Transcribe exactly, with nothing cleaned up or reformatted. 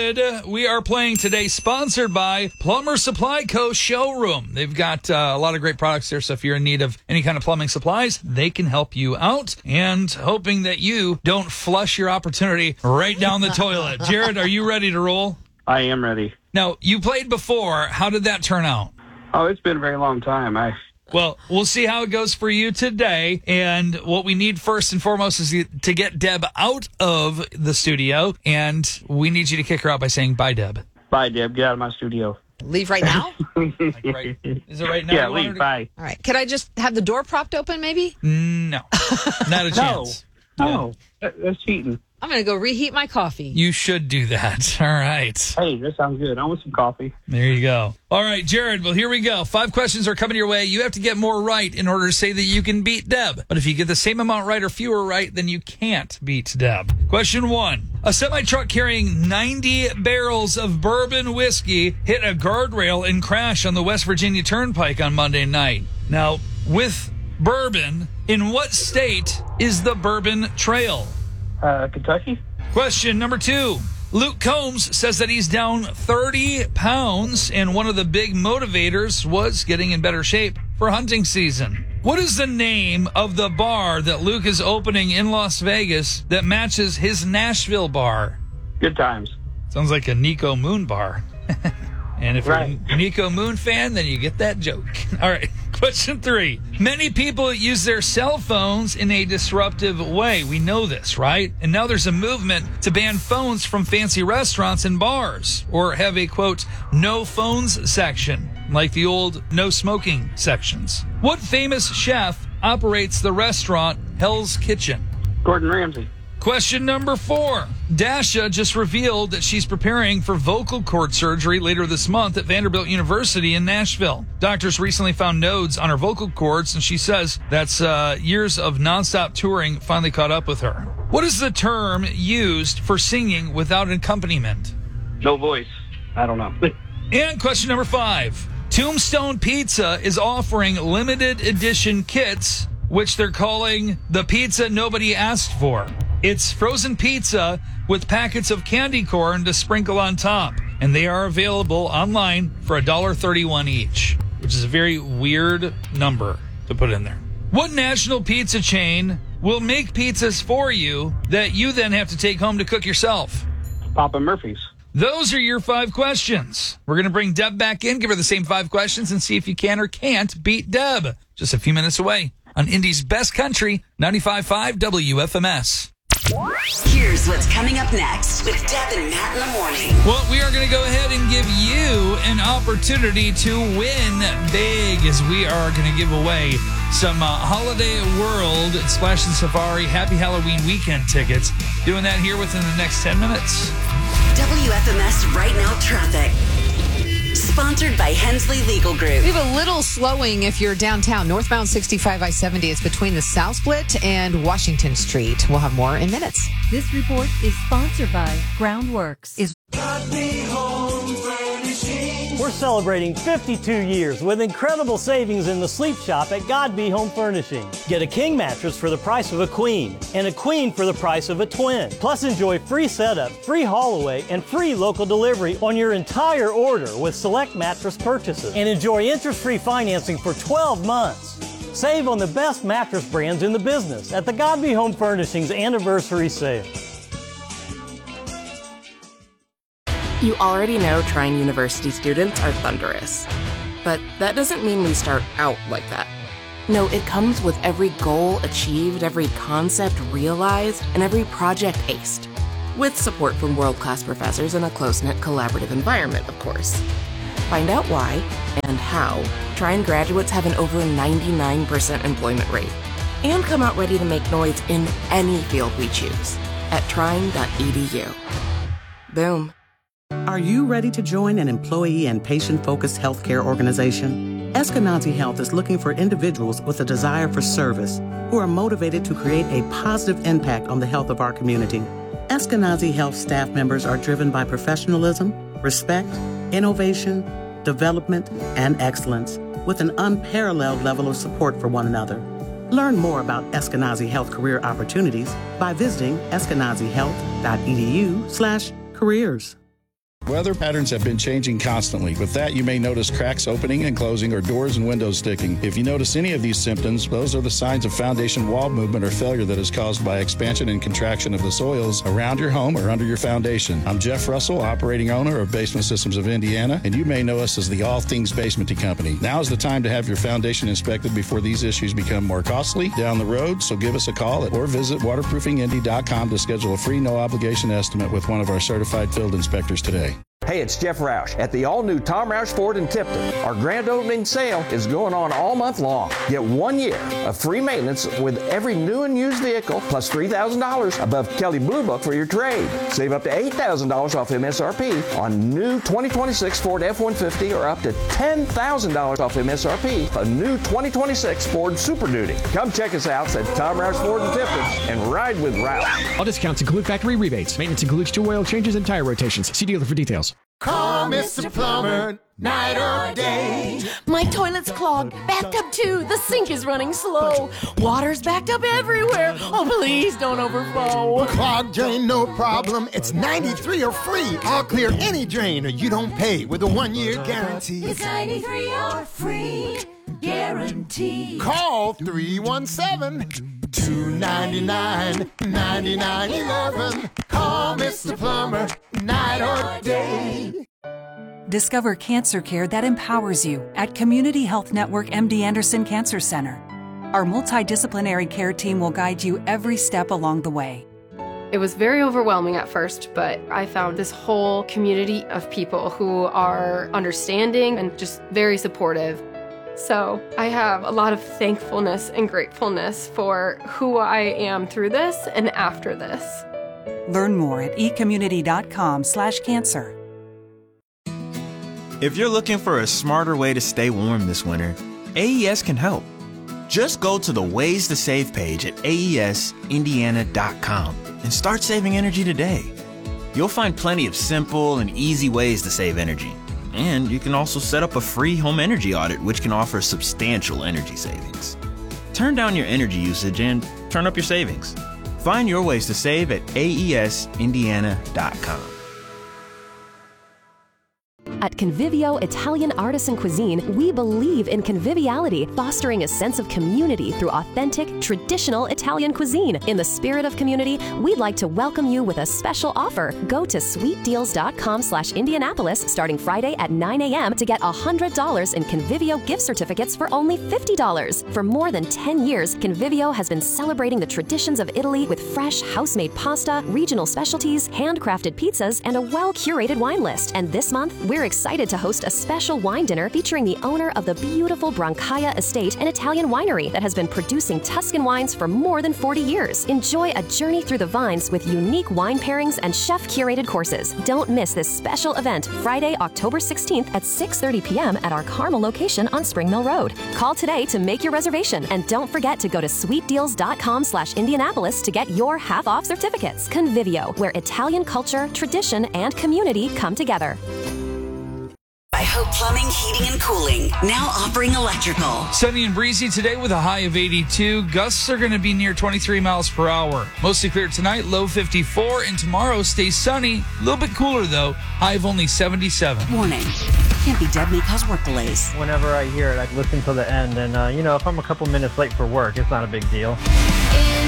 Jared. We are playing today, sponsored by Plumber Supply Co. Showroom. They've got uh, a lot of great products there, so if you're in need of any kind of plumbing supplies, they can help you out. And hoping that you don't flush your opportunity right down the toilet. Jared, are you ready to roll? I am ready. Now, you played before. How did that turn out? Oh, it's been a very long time. I Well, we'll see how it goes for you today. And what we need first and foremost is to get Deb out of the studio. And we need you to kick her out by saying, bye, Deb. Bye, Deb. Get out of my studio. Leave right now? Like, right, is it right now? Yeah, you want her leave. to- Bye. All right. Could I just have the door propped open, maybe? No, not a chance. No, that, that's cheating. I'm going to go reheat my coffee. You should do that. All right. Hey, that sounds good. I want some coffee. There you go. All right, Jared. Well, here we go. Five questions are coming your way. You have to get more right in order to say that you can beat Deb. But if you get the same amount right or fewer right, then you can't beat Deb. Question one. A semi-truck carrying ninety barrels of bourbon whiskey hit a guardrail and crashed on the West Virginia Turnpike on Monday night. Now, with bourbon, in what state is the Bourbon Trail? Uh, Kentucky? Question number two. Luke Combs says that he's down thirty pounds, and one of the big motivators was getting in better shape for hunting season. What is the name of the bar that Luke is opening in Las Vegas that matches his Nashville bar? Good times. Sounds like a Nico Moon bar. And if Right. you're a Nico Moon fan, then you get that joke. All right. Question three. Many people use their cell phones in a disruptive way. We know this, right? And now there's a movement to ban phones from fancy restaurants and bars, or have a, quote, no phones section, like the old no smoking sections. What famous chef operates the restaurant Hell's Kitchen? Gordon Ramsay. Question number four. Dasha just revealed that she's preparing for vocal cord surgery later this month at Vanderbilt University in Nashville. Doctors recently found nodes on her vocal cords, and she says that's uh, years of nonstop touring finally caught up with her. What is the term used for singing without accompaniment? No voice. I don't know. And question number five. Tombstone Pizza is offering limited edition kits, which they're calling the pizza nobody asked for. It's frozen pizza with packets of candy corn to sprinkle on top, and they are available online for one dollar and thirty-one cents each, which is a very weird number to put in there. What national pizza chain will make pizzas for you that you then have to take home to cook yourself? Papa Murphy's. Those are your five questions. We're going to bring Deb back in, give her the same five questions, and see if you can or can't beat Deb. Just a few minutes away on Indy's Best Country, ninety-five point five W F M S. Here's what's coming up next with Deb and Matt in the morning. Well, we are going to go ahead and give you an opportunity to win big, as we are going to give away some uh, Holiday World Splash and Safari Happy Halloween Weekend tickets. Doing that here within the next ten minutes. W F M S Right Now Traffic. Sponsored by Hensley Legal Group. We have a little slowing if you're downtown. Northbound sixty-five I seventy is between the South Split and Washington Street. We'll have more in minutes. This report is sponsored by Groundworks. Is We're celebrating fifty-two years with incredible savings in the sleep shop at Godby Home Furnishing. Get a king mattress for the price of a queen and a queen for the price of a twin. Plus enjoy free setup, free haul away, and free local delivery on your entire order with select mattress purchases. And enjoy interest-free financing for twelve months. Save on the best mattress brands in the business at the Godby Home Furnishings Anniversary Sale. You already know Trine University students are thunderous. But that doesn't mean we start out like that. No, it comes with every goal achieved, every concept realized, and every project aced. With support from world-class professors and a close-knit collaborative environment, of course. Find out why and how Trine graduates have an over ninety-nine percent employment rate. And come out ready to make noise in any field we choose at trine dot e d u. Boom. Are you ready to join an employee and patient-focused healthcare organization? Eskenazi Health is looking for individuals with a desire for service who are motivated to create a positive impact on the health of our community. Eskenazi Health staff members are driven by professionalism, respect, innovation, development, and excellence, with an unparalleled level of support for one another. Learn more about Eskenazi Health career opportunities by visiting eskenazi health dot e d u slash careers. Weather patterns have been changing constantly. With that, you may notice cracks opening and closing or doors and windows sticking. If you notice any of these symptoms, those are the signs of foundation wall movement or failure that is caused by expansion and contraction of the soils around your home or under your foundation. I'm Jeff Russell, operating owner of Basement Systems of Indiana, and you may know us as the All Things Basementy Company. Now is the time to have your foundation inspected before these issues become more costly down the road, so give us a call or visit waterproofing indy dot com to schedule a free no-obligation estimate with one of our certified field inspectors today. Hey, it's Jeff Roush at the all-new Tom Roush Ford in Tipton. Our grand opening sale is going on all month long. Get one year of free maintenance with every new and used vehicle, plus three thousand dollars above Kelley Blue Book for your trade. Save up to eight thousand dollars off M S R P on new twenty twenty-six Ford F one fifty or up to ten thousand dollars off M S R P on new twenty twenty-six Ford Super Duty. Come check us out at Tom Roush Ford in Tipton and ride with Roush. All discounts include factory rebates. Maintenance includes two oil changes and tire rotations. See dealer for details. Call Mister Plumber, night or day. My toilet's clogged, backed up too. The sink is running slow. Water's backed up everywhere. Oh, please don't overflow. Clogged drain, no problem. It's ninety-three or free. I'll clear any drain or you don't pay with a one-year guarantee. It's ninety-three or free guarantee. Call three one seven, two nine nine, nine nine one one. Call Mister Plumber, night or day. Discover cancer care that empowers you at Community Health Network M D Anderson Cancer Center. Our multidisciplinary care team will guide you every step along the way. It was very overwhelming at first, but I found this whole community of people who are understanding and just very supportive. So I have a lot of thankfulness and gratefulness for who I am through this and after this. Learn more at ecommunity.com slash cancer. If you're looking for a smarter way to stay warm this winter, A E S can help. Just go to the Ways to Save page at A E S Indiana dot com and start saving energy today. You'll find plenty of simple and easy ways to save energy. And you can also set up a free home energy audit, which can offer substantial energy savings. Turn down your energy usage and turn up your savings. Find your ways to save at A E S Indiana dot com. At Convivio Italian Artisan Cuisine, we believe in conviviality, fostering a sense of community through authentic, traditional Italian cuisine. In the spirit of community, we'd like to welcome you with a special offer. Go to sweet deals dot com slash Indianapolis starting Friday at nine a m to get one hundred dollars in Convivio gift certificates for only fifty dollars. For more than ten years, Convivio has been celebrating the traditions of Italy with fresh, house-made pasta, regional specialties, handcrafted pizzas, and a well-curated wine list. And this month, we're excited to host a special wine dinner featuring the owner of the beautiful Brancaglia Estate, an Italian winery that has been producing Tuscan wines for more than forty years. Enjoy a journey through the vines with unique wine pairings and chef-curated courses. Don't miss this special event Friday, October sixteenth at six thirty p m at our Carmel location on Spring Mill Road. Call today to make your reservation, and don't forget to go to sweet deals dot com slash Indianapolis to get your half-off certificates. Convivio, where Italian culture, tradition, and community come together. By Hope Plumbing, Heating, and Cooling, now offering electrical. Sunny and breezy today with a high of eighty-two. Gusts are going to be near twenty-three miles per hour. Mostly clear tonight, low fifty-four, and tomorrow stays sunny. A little bit cooler, though. High of only seventy-seven. Warning. Can't be dead may cause work delays. Whenever I hear it, I listen till the end. And, uh, you know, if I'm a couple minutes late for work, it's not a big deal.